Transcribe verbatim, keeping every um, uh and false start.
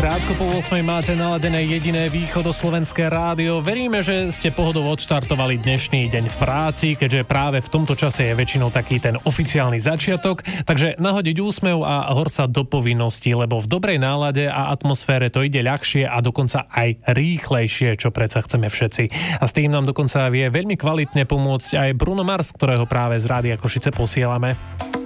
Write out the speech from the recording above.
Krátko po ôsmej máte naladené jediné východoslovenské rádio. Veríme, že ste pohodou odštartovali dnešný deň v práci, keďže práve v tomto čase je väčšinou taký ten oficiálny začiatok. Takže nahodiť úsmev a hor sa do povinností, lebo v dobrej nálade a atmosfére to ide ľahšie a dokonca aj rýchlejšie, čo predsa chceme všetci. A s tým nám dokonca vie veľmi kvalitne pomôcť aj Bruno Mars, ktorého práve z Rádia Košice posielame.